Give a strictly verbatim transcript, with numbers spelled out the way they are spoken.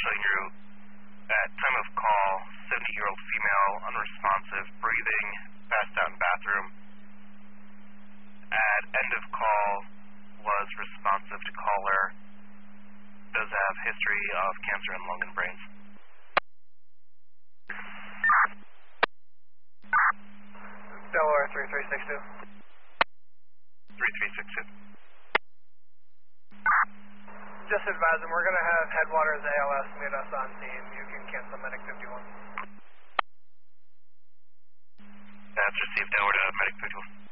showing you at time of call, seventy-year-old female, unresponsive, breathing, passed out in bathroom. At end of call, was responsive to caller. Does have history of cancer in lung and brains. Delaware three three six two. three three six two. Just advise them, we're going to have Headwaters A L S meet us on scene. You can cancel Medic fifty-one. That's received. Over to Medic fifty-one.